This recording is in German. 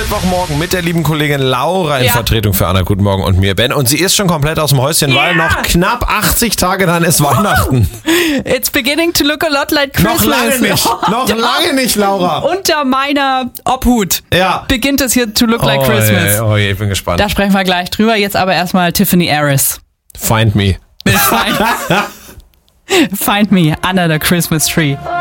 Mittwochmorgen mit der lieben Kollegin Laura in Vertretung für Anna. Guten Morgen und mir, Ben. Und sie ist schon komplett aus dem Häuschen, weil noch knapp 80 Tage dann ist Weihnachten. It's beginning to look a lot like Christmas. Noch lange nicht, Laura. Unter meiner Obhut beginnt es hier to look like Christmas. Oh je, ich bin gespannt. Da sprechen wir gleich drüber. Jetzt aber erstmal Tiffany Harris. Find me. Find me under the Christmas tree.